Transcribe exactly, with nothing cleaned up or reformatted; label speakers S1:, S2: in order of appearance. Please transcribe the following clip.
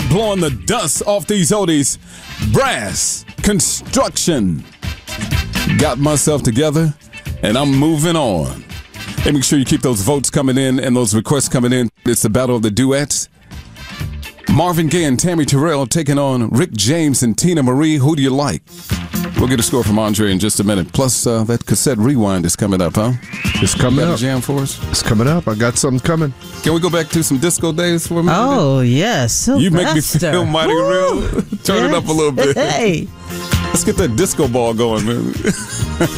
S1: blowing the dust off these oldies. Brass Construction. Got myself together, and I'm moving on. Hey, make sure you keep those votes coming in and those requests coming in. It's the battle of the duets. Marvin Gaye and Tammy Terrell taking on Rick James and Tina Marie. Who do you like? We'll get a score from Andre in just a minute. Plus, uh, that cassette rewind is coming up, huh?
S2: It's coming
S1: Got
S2: up.
S1: a jam for us?
S2: It's coming up. I got something coming.
S1: Can we go back to some disco days for a minute?
S3: Oh, yes. Sylvester.
S1: You make me feel mighty
S3: Woo!
S1: real. Turn
S3: yes.
S1: it up a little bit.
S3: Hey.
S1: Let's get that disco ball going, man.